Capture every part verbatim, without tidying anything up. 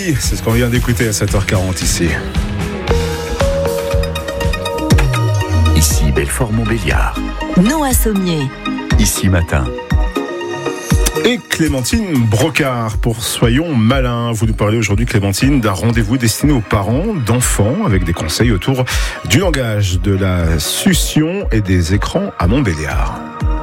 Dali, c'est ce qu'on vient d'écouter à sept heures quarante ici. Ici Belfort-Montbéliard. Noah Sommier. Ici Matin. Et Clémentine Brocard pour Soyons Malins. Vous nous parlez aujourd'hui, Clémentine, d'un rendez-vous destiné aux parents d'enfants avec des conseils autour du langage, de la succion et des écrans à Montbéliard.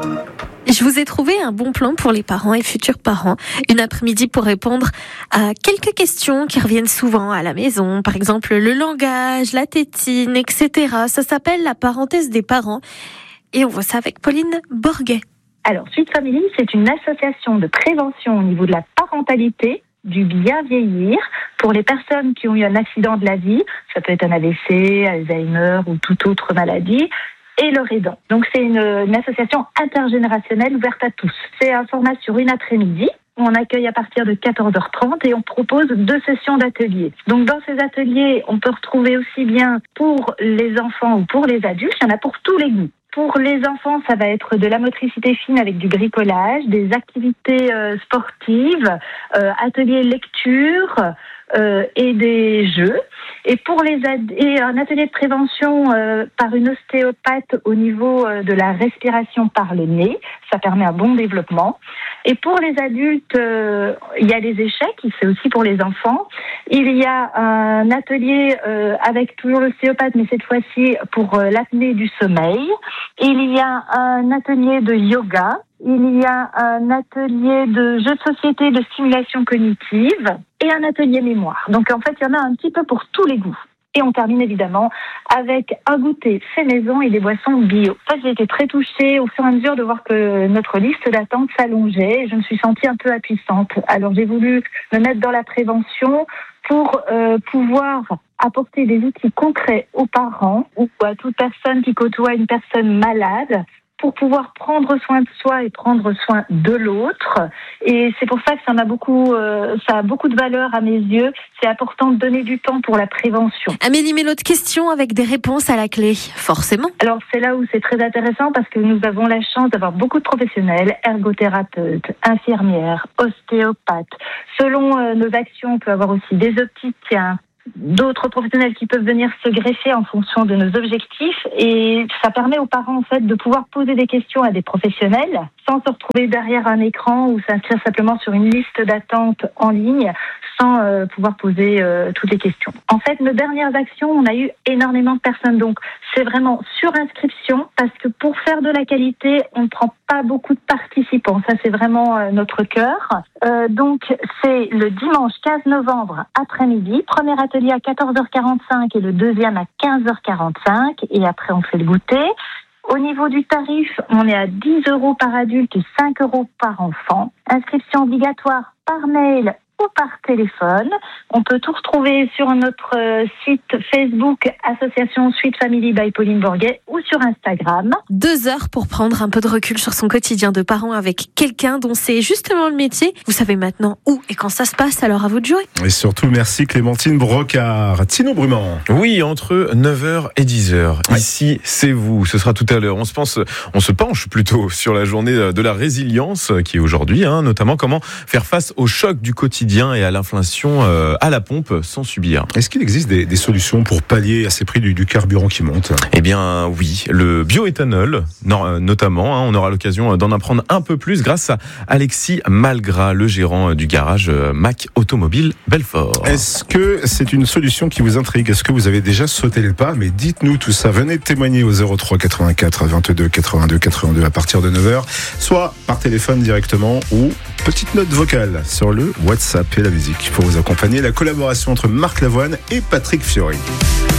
Je vous ai trouvé un bon plan pour les parents et futurs parents. Une après-midi pour répondre à quelques questions qui reviennent souvent à la maison. Par exemple, le langage, la tétine, et cetera. Ça s'appelle la parenthèse des parents. Et on voit ça avec Pauline Borguet. Alors, Suite Family, c'est une association de prévention au niveau de la parentalité, du bien vieillir, pour les personnes qui ont eu un accident de la vie. Ça peut être un A V C, Alzheimer ou toute autre maladie. Et leur aidant. Donc c'est une, une association intergénérationnelle ouverte à tous. C'est un format sur une après-midi. On accueille à partir de quatorze heures trente et on propose deux sessions d'ateliers. Donc dans ces ateliers, on peut retrouver aussi bien pour les enfants ou pour les adultes, il y en a pour tous les goûts. Pour les enfants, ça va être de la motricité fine avec du bricolage, des activités euh, sportives, euh, ateliers lecture euh, et des jeux. Et pour les ad- et un atelier de prévention euh, par une ostéopathe au niveau euh, de la respiration par le nez, ça permet un bon développement. Et pour les adultes, euh, il y a les échecs, c'est aussi pour les enfants. Il y a un atelier euh, avec toujours l'ostéopathe, mais cette fois-ci pour euh, l'apnée du sommeil. Il y a un atelier de yoga. Il y a un atelier de jeux de société, de stimulation cognitive et un atelier mémoire. Donc en fait, il y en a un petit peu pour tous les goûts. Et on termine évidemment avec un goûter fait maison et des boissons bio. Ça, j'ai été très touchée au fur et à mesure de voir que notre liste d'attente s'allongeait et je me suis sentie un peu impuissante. Alors j'ai voulu me mettre dans la prévention pour euh, pouvoir apporter des outils concrets aux parents ou à toute personne qui côtoie une personne malade, pour pouvoir prendre soin de soi et prendre soin de l'autre. Et c'est pour ça que ça m'a beaucoup, euh, ça a beaucoup de valeur à mes yeux. C'est important de donner du temps pour la prévention. Amélie Mello de questions avec des réponses à la clé, forcément. Alors c'est là où c'est très intéressant parce que nous avons la chance d'avoir beaucoup de professionnels, ergothérapeutes, infirmières, ostéopathes. Selon euh, nos actions, on peut avoir aussi des opticiens, d'autres professionnels qui peuvent venir se greffer en fonction de nos objectifs et ça permet aux parents en fait de pouvoir poser des questions à des professionnels sans se retrouver derrière un écran ou s'inscrire simplement sur une liste d'attente en ligne sans euh, pouvoir poser euh, toutes les questions. En fait, nos dernières actions, on a eu énormément de personnes, donc c'est vraiment sur inscription parce que pour faire de la qualité, on ne prend pas beaucoup de participants. Ça, c'est vraiment euh, notre cœur. Euh, donc, c'est le dimanche quinze novembre après-midi, premier atelier à quatorze heures quarante-cinq et le deuxième à quinze heures quarante-cinq et après on fait le goûter. Au niveau du tarif, on est à dix euros par adulte et cinq euros par enfant. Inscription obligatoire par mail ou par téléphone. On peut tout retrouver sur notre site Facebook Association Suite Family by Pauline Borguet ou sur Instagram. Deux heures pour prendre un peu de recul sur son quotidien de parent avec quelqu'un dont c'est justement le métier. Vous savez maintenant où et quand ça se passe, alors à vous de jouer. Et surtout, merci Clémentine Brocard. Tino Brumand. Oui, entre neuf heures et dix heures. Ouais. Ici, c'est vous. Ce sera tout à l'heure. On se pense, on se penche plutôt sur la journée de la résilience qui est aujourd'hui, hein, notamment comment faire face au choc du quotidien et à l'inflation euh, à la pompe sans subir. Est-ce qu'il existe des, des solutions pour pallier à ces prix du, du carburant qui monte ? Eh bien oui, le bioéthanol no- notamment, hein, on aura l'occasion d'en apprendre un peu plus grâce à Alexis Malgras, le gérant du garage Mac Automobile Belfort. Est-ce que c'est une solution qui vous intrigue ? Est-ce que vous avez déjà sauté le pas ? Mais dites-nous tout ça, venez témoigner au zéro trois quatre-vingt-quatre vingt-deux quatre-vingt-deux quatre-vingt-deux à partir de neuf heures, soit par téléphone directement ou petite note vocale sur le WhatsApp et la musique pour vous accompagner. La collaboration entre Marc Lavoine et Patrick Fiori.